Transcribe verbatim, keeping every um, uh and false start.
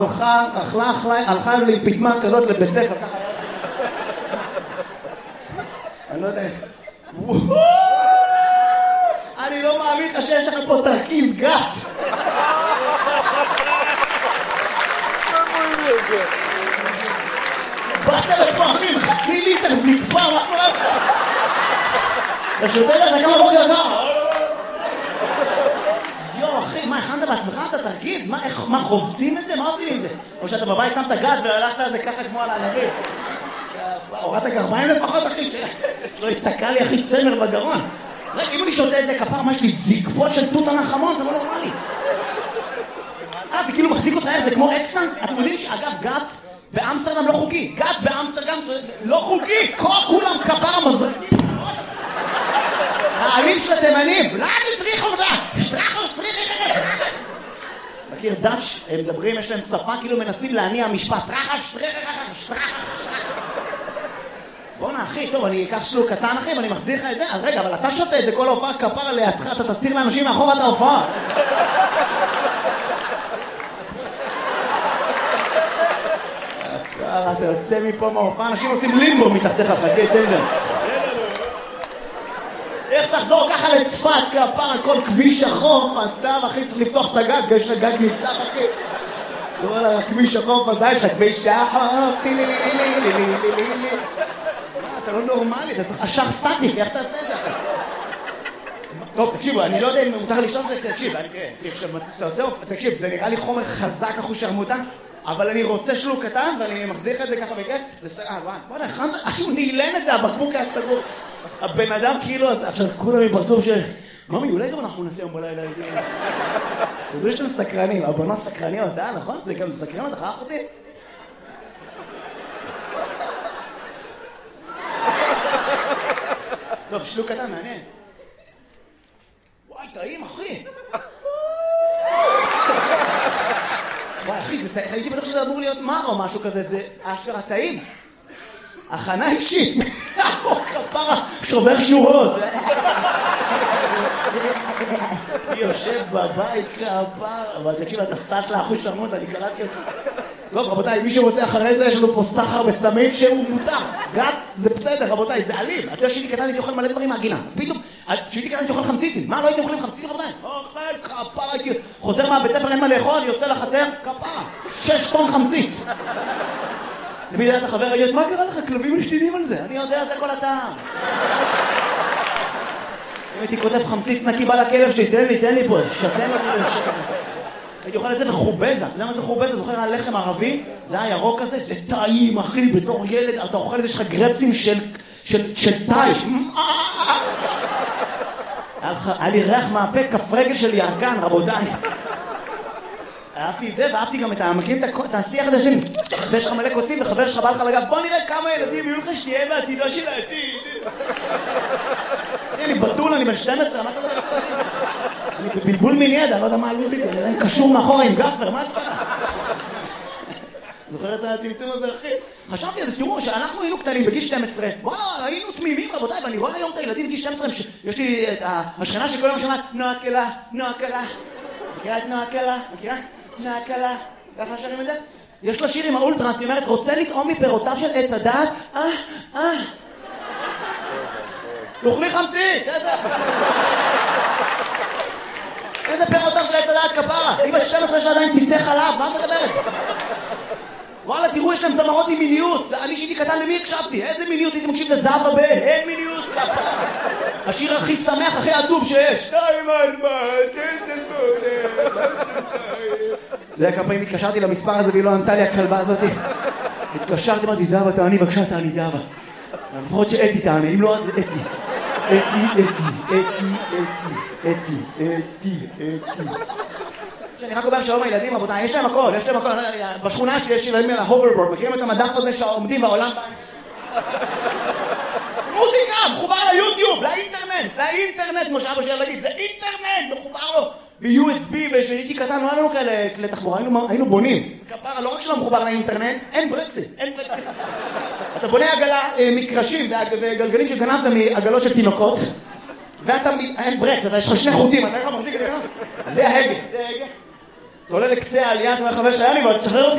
הלכה, אכלה, אכלה, הלכה לי פתמה כזאת לבית ספר, ככה. אני לא יודע איך. אני לא מאמין לך שיש לך פה תרכיז גת. באת לפעמים חצי ליטר זקפה, מה קורה לך? אתה שותה לך כמה בוקר ככה. יו, אחי, מה, הכנת בעצמך? אתה תרגיז? מה, איך, מה, חובצים את זה? מה עושים עם זה? או שאתה בבית שמת גז והלכת על זה ככה כמו על הענבים. הורדת גרביים לפחות, אחי? לא התתקע לי, אחי, צמר בגרון. רגע, אם אני שותה את זה כפר, מה יש לי זקפות של תות הנחמון? אתה לא נורמלי. אה, זה כאילו מחזיק אותך, זה כמו אקסטן? אתם יודעים שאגב, גת באמסטרדם לא חוקי. גת באמסטרדם לא חוקי. כולם כפר המזרקים. העלים של התימנים. לא, תטריחו אותה. שטרחו, שטריחו. מכיר דאץ', הם מדברים, יש להם שפה, כאילו מנסים להניע משפט. טרחה, שטריחו, שטרחו. בוא'נה, אחי, טוב, אני אקח שלוק קטן, אחי, ואני מחזיר לך את זה. אז רגע, אבל אתה שותה את זה, כל ההופעה כפרה לידך, אתה תסתיר לאנשים מאחור את ההופעה. אתה יוצא מפה מההופעה, אנשים עושים לימבו מתחתיך, חכה, תן להם. איך תחזור ככה לצפת, כפרה, כל כביש החוף, אתה, אחי, צריך לפתוח את הגג, יש לך גג נפתח, אחי. כל הכביש החוף הזה, יש לך כביש החוף, טילי, לילי, לילי, לילי, לילי. אתה לא נורמלי, אתה צריך אשך סטטיק, איך תעשה את זה? טוב, תקשיבו, אני לא יודע אם מותר לשתות את זה, תקשיב, תקשיב, זה נראה לי חומר חזק אחוז שרמוטה, אבל אני רוצה שלוק קטן, ואני מחזיר לך את זה ככה בכיף, זה סגר, בוא נכן, עכשיו נעלן את זה, הבקבוק היה סגור. הבן אדם כאילו, עכשיו כולם יפרטו ש... ממי, אולי גם אנחנו נעשה יום בלילה איזה... תדעו שאתם סקרנים, הבנות סקרניות, אה, נכון? זה גם סקרן אותך, אחותי? טוב, שלוק קטן, מעניין. וואי, טעים, אחי. וואי, אחי, הייתי בטוח שזה אמור להיות מר או משהו כזה, זה אשכרה טעים. הכנה אישית. כפרה, שובר שורות. יושב בבית כפרה. אבל תקשיב, אתה סט לאחוז שלמות, אני קראתי אותך. טוב, רבותיי, מי שרוצה אחרי זה, יש לנו פה סחר בסמים שהוא מותר. גת, זה בסדר, רבותיי, זה אלים. אתה יודע שהייתי קטן, הייתי אוכל מלא דברים מהגינה. פתאום, שהייתי קטן, הייתי אוכל חמציצים. מה, לא הייתם אוכלים חמציצים, רבותיי? אוכל, כפרה, הייתי... חוזר מהבית ספר, אין מה לאכול, יוצא לחצר, כפרה. שש טון חמציץ. למי יודע את החבר, ראית, מה קרה לך? כלבים משתינים על זה. אני יודע, זה כל הטעם. אם הייתי כותב חמציץ נקי בא לכלב שלי, תן לי, תן לי פה, שתן לי לשקר. הייתי אוכל את זה וחובזה. אתה יודע מה זה חובזה? זוכר הלחם ערבי? זה הירוק הזה, זה טעים, אחי, בתור ילד, אתה אוכל את זה, יש לך גרפצים של טייש. היה לי ריח מהפה, כף רגל של ירקן, רבותיי. אהבתי את זה, ואהבתי גם את המקים את השיח הזה שלי. ויש לך מלא קוצים, וחבר שלך בא לך לגב, בוא נראה כמה ילדים יהיו לך שתהיה בעתידו של העתיד. אני בטול, אני בן שתים עשרה, מה אתה יודע? אני בבלבול מיני, אני לא יודע מה הלוזית, אני קשור מאחורה עם גפר, מה אתה יודע? זוכר את הטמטום הזה, אחי? חשבתי על זה, תראו, שאנחנו היינו קטנים בגיל שתים עשרה, וואלה, היינו תמימים, רבותיי, ואני רואה היום את הילדים בגיל שתים עשרה, יש לי את השכנה שכל יום שומעת, נועה קלה, נועה קלה. מכירה את נועה קלה? מכירה? נועה קלה. ככה שרים את זה? יש לה שיר עם האולטרס, היא אומרת, רוצה לטעום מפירותיו של עץ הדעת? אה, אה. תאכלי חמציץ, איזה... איזה פירותיו של עץ הדעת כפרה? היא בת שתים עשרה שעדיין ציצי חלב, מה את מדברת? וואלה, תראו, יש להם זמרות עם מיניות. אני שהייתי קטן, למי הקשבתי? איזה מיניות? הייתי מקשיב לזהבה בן. אין מיניות כפרה. השיר הכי שמח, הכי עצוב שיש. שתיים ארבע, תשע שמונה. אתה יודע כמה פעמים התקשרתי למספר הזה והיא לא ענתה לי הכלבה הזאת? התקשרתי, אמרתי, זהבה, תעני, בבקשה, תעני, זהבה. לפחות שאתי תעני, אם לא, זה אתי. אתי, אתי, אתי, אתי, אתי, אתי, אתי. שאני רק אומר שלום הילדים, רבותיי, יש להם הכל, יש להם הכל. בשכונה שלי יש ילדים על ההוברבורד, מכירים את המדף הזה שעומדים בעולם? מוזיקה, מחובר ליוטיוב, לאינטרנט, לאינטרנט, כמו שאבא שלי להגיד, זה אינטרנט, מחובר לו. ב-יו אס בי, ושהייתי קטן, לא היה לנו כאלה כלי תחבורה, היינו בונים. כפרה, לא רק שלא מחובר לאינטרנט, אין ברקסים, אין ברקסים. אתה בונה עגלה, מקרשים וגלגלים שגנבת מעגלות של תינוקות, ואתה, אין ברקס, אתה יש לך שני חוטים, אתה איך מחזיק את זה? זה ההגה, זה ההגה. אתה עולה לקצה העלייה, אתה אומר חבר שלי, אבל תשחרר אותי.